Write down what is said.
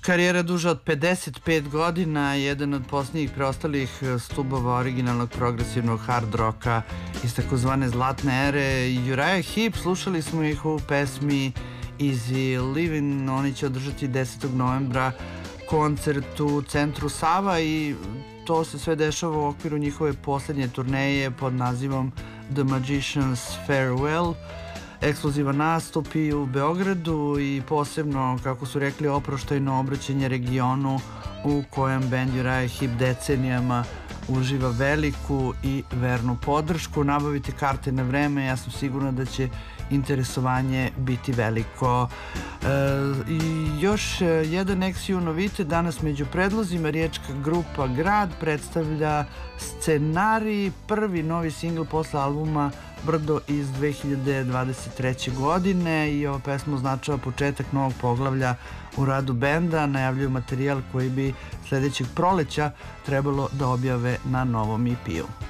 Karijera duža od 55 godina, jedan od posljednjih preostalih stubova originalnog progresivnog hard roka iz takozvane zlatne ere. Uriah Heep, slušali smo ih u pesmi Easy Living. Oni će održati 10. novembra koncert u centru Sava i to se sve dešava u okviru njihove posljednje turneje pod nazivom The Magician's Farewell. Ekskluzivan nastup i u Beogradu i posebno, kako su rekli, oproštajno obraćanje regionu u kojem band Uriah Heep decenijama uživa veliku i vernu podršku. Nabavite karte na vreme, ja sam sigurna da će interesovanje biti veliko. I još jedan XU novitet, danas među predlozima riječka grupa Grad predstavlja Scenarij, prvi novi singl posle albuma Brdo iz 2023. godine i ova pesma označava početak novog poglavlja u radu benda. Najavljuju materijal koji bi sljedećeg proleća trebalo da objave na novom EP-u.